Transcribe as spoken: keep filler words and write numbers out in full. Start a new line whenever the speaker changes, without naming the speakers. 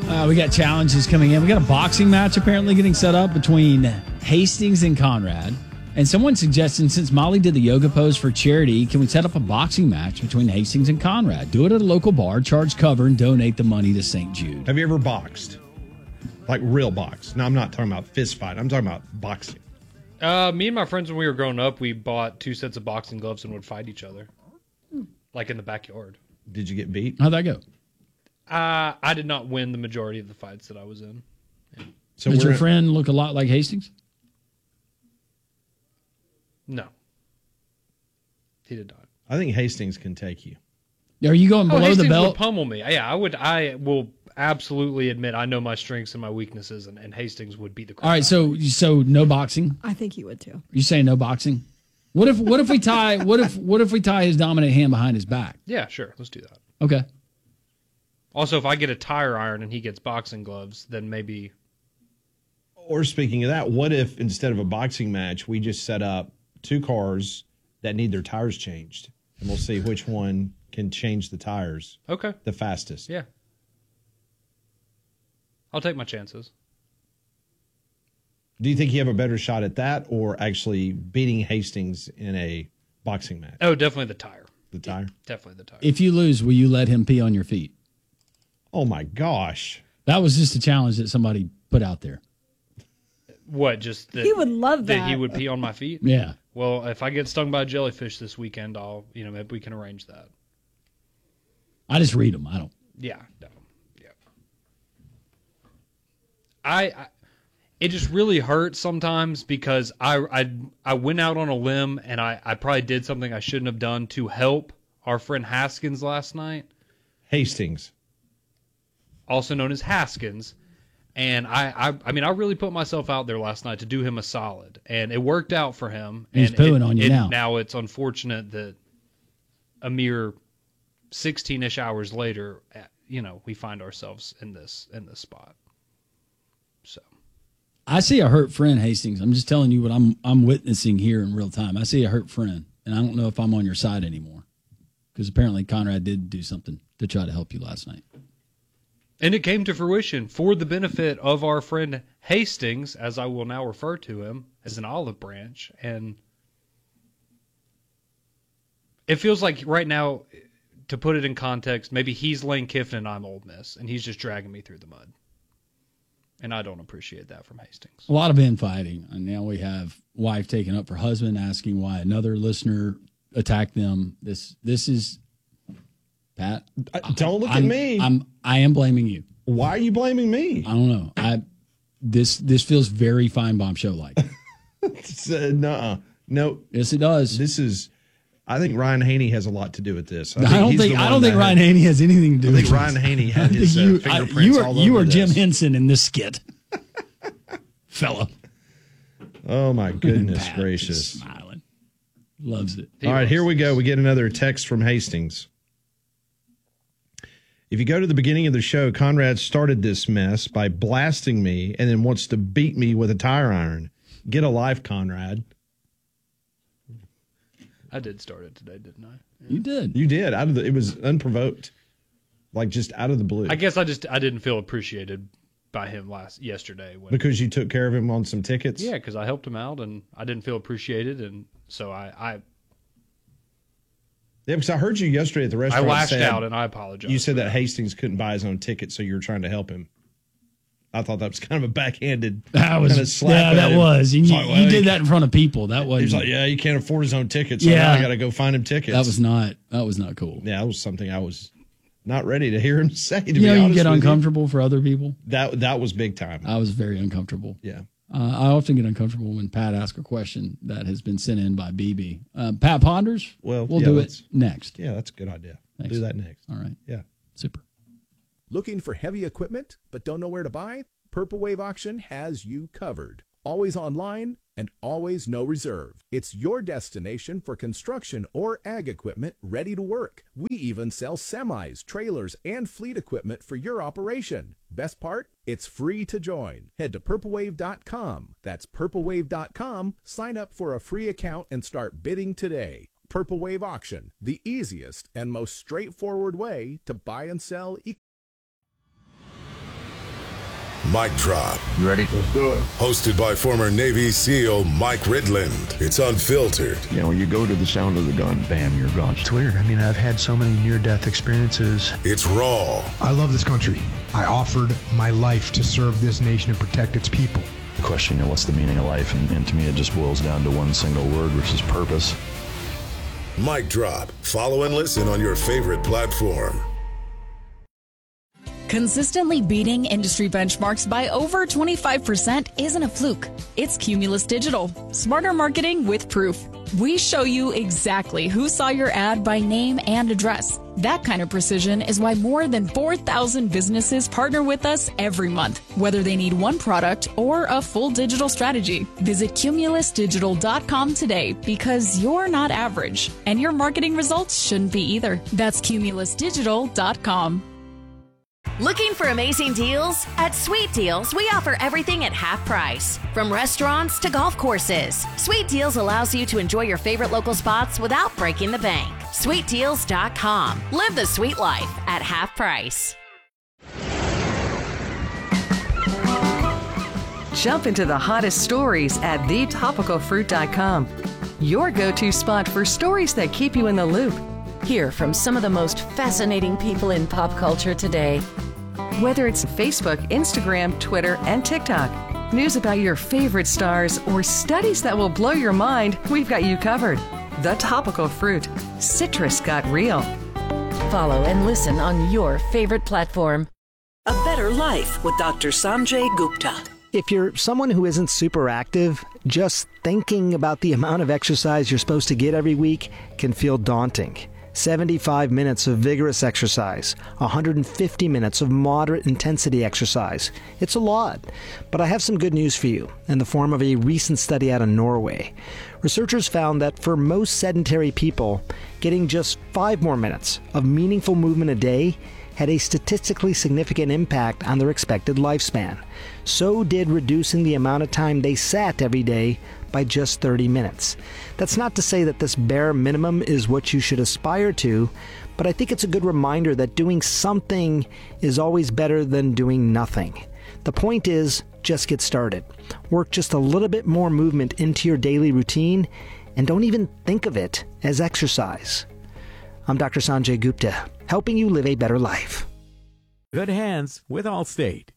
Uh, we got challenges coming in. We got a boxing match apparently getting set up between Hastings and Conrad. And someone suggested, since Molly did the yoga pose for charity, can we set up a boxing match between Hastings and Conrad? Do it at a local bar, charge cover, and donate the money to Saint Jude.
Have you ever boxed? Like real box? No, I'm not talking about fist fight. I'm talking about boxing.
Uh, me and my friends, when we were growing up, we bought two sets of boxing gloves and would fight each other. Like in the backyard.
Did you get beat?
How'd that go?
Uh, I did not win the majority of the fights that I was in. Yeah.
So Did your friend look a lot like Hastings?
No. He did not.
I think Hastings can take you.
Are you going
oh,
below
Hastings
the belt?
Would pummel me. Yeah, I would. I will absolutely admit I know my strengths and my weaknesses, and, and Hastings would beat the crap.
All right, so so no boxing?
I think he would too.
You saying no boxing? What if what if we tie what if what if we tie his dominant hand behind his back?
Yeah, sure. Let's do that.
Okay.
Also, if I get a tire iron and he gets boxing gloves, then maybe.
Or speaking of that, what if instead of a boxing match, we just set up two cars that need their tires changed, and we'll see which one can change the tires.
Okay.
The fastest.
Yeah. I'll take my chances.
Do you think you have a better shot at that, or actually beating Hastings in a boxing match?
Oh, definitely the tire.
The tire?
Yeah, definitely the tire.
If you lose, will you let him pee on your feet?
Oh, my gosh.
That was just a challenge that somebody put out there.
What, just that
he would love that.
that he would pee on my feet?
Yeah.
Well, if I get stung by a jellyfish this weekend, I'll, you know, maybe we can arrange that.
I just read them. I don't.
Yeah, no. Yeah. I, I it just really hurts sometimes because I, I, I went out on a limb and I, I probably did something I shouldn't have done to help our friend Haskins last night.
Hastings.
Also known as Haskins. And I, I, I mean, I really put myself out there last night to do him a solid, and it worked out for him.
He's
and
pooing
it,
on you
it,
now.
Now it's unfortunate that a mere sixteen-ish hours later, you know, we find ourselves in this in this spot. So,
I see a hurt friend, Hastings. I'm just telling you what I'm I'm witnessing here in real time. I see a hurt friend, and I don't know if I'm on your side anymore, because apparently Conrad did do something to try to help you last night.
And it came to fruition for the benefit of our friend Hastings, as I will now refer to him as an olive branch. And it feels like right now, to put it in context, maybe he's Lane Kiffin and I'm Ole Miss, and he's just dragging me through the mud. And I don't appreciate that from Hastings.
A lot of infighting, and now we have wife taking up for husband, asking why another listener attacked them. This this is Pat.
Don't look
I'm,
at me.
I'm I am blaming you.
Why are you blaming me?
I don't know. I this this feels very Fine Bomb Show like.
uh, nuh-uh. No.
Yes, it does.
This is. I think Ryan Haney has a lot to do with this. I,
I
think
don't
he's
think
the
I
one
don't think
that
Ryan
had,
Haney has anything to do
I
with
think
this.
Ryan Haney had
I
his
think you,
uh, fingerprints
I, you are,
all
you
over
are Jim
this.
Henson in this skit, fella.
Oh my goodness
Pat
gracious!
just smiling, loves it.
All right, here we go. We get another text from Hastings. If you go to the beginning of the show, Conrad started this mess by blasting me and then wants to beat me with a tire iron. Get a life, Conrad.
I did start it today, didn't I?
You did.
You did. Out of the, it was unprovoked, like just out of the blue.
I guess I just I didn't feel appreciated by him last yesterday when
because you took care of him on some tickets.
Yeah, because I helped him out and I didn't feel appreciated, and so I I,
Yeah, because I heard you yesterday at the
I
restaurant.
lashed
said,
out and I apologize.
You said
for
that Hastings couldn't buy his own ticket, so you were trying to help him. I thought that was kind of a backhanded
That was
kind of slap
yeah,
at
that
him.
was. And
It's
you,
like,
you
well,
did that in front of people. That
He
was
was like, yeah, he can't afford his own tickets, so
Yeah.
now I got to go find him tickets.
that was not that was not cool.
Yeah, that was something I was not ready to hear him say, to
You
be
know,
honest
you get
with
uncomfortable for other people.
That, that was big time.
I was very uncomfortable.
Yeah.
Uh, I often get uncomfortable when Pat asks a question that has been sent in by B B. Uh, Pat ponders.
Well,
we'll
yeah,
do it
let's-
next.
Yeah, that's a good idea.
Thanks.
Do that next.
All right.
Yeah.
Super.
Looking for heavy equipment but don't know where to buy? Purple Wave Auction has you covered. Always online and always no reserve. It's your destination for construction or ag equipment ready to work. We even sell semis, trailers, and fleet equipment for your operation. Best part? It's free to join. Head to purple wave dot com. That's purple wave dot com. Sign up for a free account and start bidding today. Purple Wave Auction, the easiest and most straightforward way to buy and sell equipment.
Mic Drop.
You ready? Let's do it.
Hosted by former Navy SEAL Mike Ridland. It's unfiltered.
You know, when you go to the sound of the gun, bam, you're gone.
It's weird. I mean, I've had so many near-death experiences.
It's raw.
I love this country. I offered my life to serve this nation and protect its people.
The question, you know, what's the meaning of life? And, and to me, it just boils down to one single word, which is purpose.
Mic Drop. Follow and listen on your favorite platform.
Consistently beating industry benchmarks by over twenty-five percent isn't a fluke. It's Cumulus Digital. Smarter marketing with proof. We show you exactly who saw your ad by name and address. That kind of precision is why more than four thousand businesses partner with us every month, whether they need one product or a full digital strategy. Visit cumulus digital dot com today because you're not average, and your marketing results shouldn't be either. That's cumulus digital dot com.
Looking for amazing deals? At Sweet Deals, we offer everything at half price. From restaurants to golf courses, Sweet Deals allows you to enjoy your favorite local spots without breaking the bank. sweet deals dot com. Live the sweet life at half price.
Jump into the hottest stories at the topical fruit dot com. Your go-to spot for stories that keep you in the loop.
Hear from some of the most fascinating people in pop culture today.
Whether it's Facebook, Instagram, Twitter, and TikTok, news about your favorite stars, or studies that will blow your mind, we've got you covered. The Topical Fruit. Citrus got real.
Follow and listen on your favorite platform.
A Better Life with Doctor Sanjay Gupta.
If you're someone who isn't super active, just thinking about the amount of exercise you're supposed to get every week can feel daunting. seventy-five minutes of vigorous exercise, one hundred fifty minutes of moderate intensity exercise. It's a lot, but I have some good news for you in the form of a recent study out of Norway. Researchers found that for most sedentary people, getting just five more minutes of meaningful movement a day had a statistically significant impact on their expected lifespan. So did reducing the amount of time they sat every day by just thirty minutes. That's not to say that this bare minimum is what you should aspire to, but I think it's a good reminder that doing something is always better than doing nothing. The point is, just get started. Work just a little bit more movement into your daily routine, and don't even think of it as exercise. I'm Doctor Sanjay Gupta, helping you live a better life.
Good hands with Allstate.